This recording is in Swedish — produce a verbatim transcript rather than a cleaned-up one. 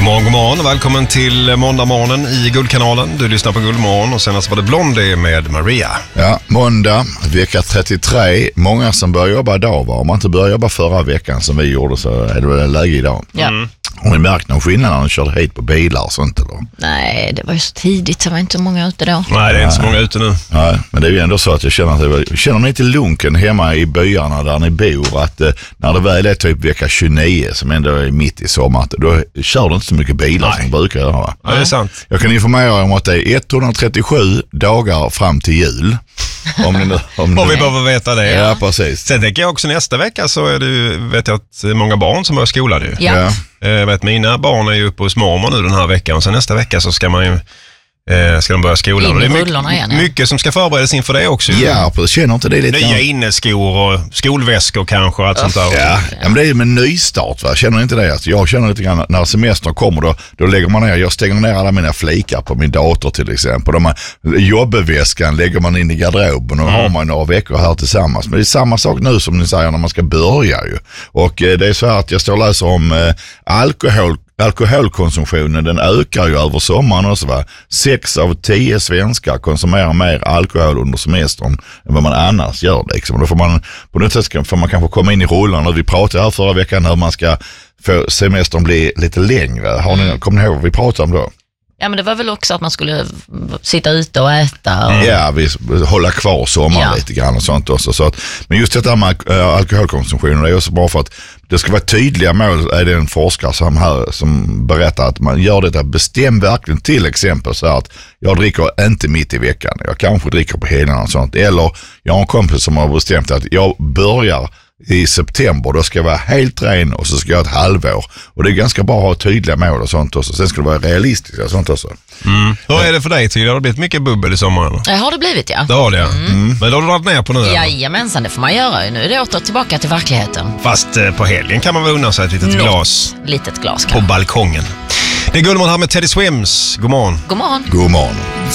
morgon, god morgon. Välkommen till måndagmorgonen i Guldkanalen. Du lyssnar på Guldmorgon och senast var det Blondie med Maria. Ja, måndag, vecka trettiotre. Många som börjar jobba idag, var. Om man inte började jobba förra veckan som vi gjorde så är det väl läge idag. Ja. Mm. Har ni märkt någon skillnad när ni körde hit på bilar och sånt eller? Nej, det var ju så tidigt så var inte så många ute då. Nej, det är inte så många ute nu. Nej, men det är ju ändå så att jag känner att det var, känner ni till lunken hemma i byarna där ni bor att eh, när det väl är typ vecka tjugonio som ändå är mitt i sommaren, då kör det inte så mycket bilar. Nej. Som de brukar göra, va? Ja, det är sant. Jag kan informera om att det är etthundratrettiosju dagar fram till jul. Om ni nu, om ni och vi behöver veta det. Ja, precis. Sen tänker jag också nästa vecka så är det ju, vet jag att många barn som börjar skola nu. Ja. Ja. Jag vet, mina barn är ju uppe hos mormor nu den här veckan och sen nästa vecka så ska man ju eh, ska de börja skolan. In i det är rullorna mycket, igen, ja. mycket som ska förberedas inför det också. Ja, precis. Känner inte det lite? Nya inneskor och skolväskor kanske och allt sånt där. Ja, ja, men det är ju med nystart, va? Känner ni inte det? Alltså, jag känner lite grann när semestern kommer då, då lägger man ner, jag stänger ner alla mina flikar på min dator till exempel. De här, jobbväskan lägger man in i garderoben och mm. har man några veckor här tillsammans. Men det är samma sak nu som ni säger när man ska börja ju. Och eh, det är så här att jag står och läser om eh, alkohol Alkoholkonsumtionen, den ökar ju över sommaren också, va? Sex av tio svenskar konsumerar mer alkohol under semestern än vad man annars gör liksom. Då får man på något sätt får man kanske komma in i rollen. Och vi pratade här förra veckan hur man ska få semestern bli lite längre. Har ni, kommer ni ihåg vad vi pratade om då? Ja, men det var väl också att man skulle sitta ute och äta. Och... Ja, vi hålla kvar sommaren ja. lite grann och sånt också. Så att, men just det här med äh, alkoholkonsumtionen är också bra för att det ska vara tydliga mål. Är det en forskare som, här, som berättar att man gör detta, bestäm verkligen till exempel så att jag dricker inte mitt i veckan. Jag kanske dricker på helgerna och sånt. Eller jag har en kompis som har bestämt att jag börjar i september, då ska jag vara helt ren och så ska jag ha ett halvår. Och det är ganska bra att ha tydliga mål och sånt också. Sen ska det vara realistiskt och sånt också. Mm. Hur är det för dig, Tyra? Har det blivit mycket bubbel i sommaren? Det har det blivit, ja. Det har det, ja. Mm. Mm. Men då har du dragit ner på nu? Jajamensan, det får man göra. Nu är det åter tillbaka till verkligheten. Fast eh, på helgen kan man väl unna sig ett litet Något glas. litet glas på kan. balkongen. Det är Guldmorgon här med Teddy Swims. God morgon. God morgon. God morgon.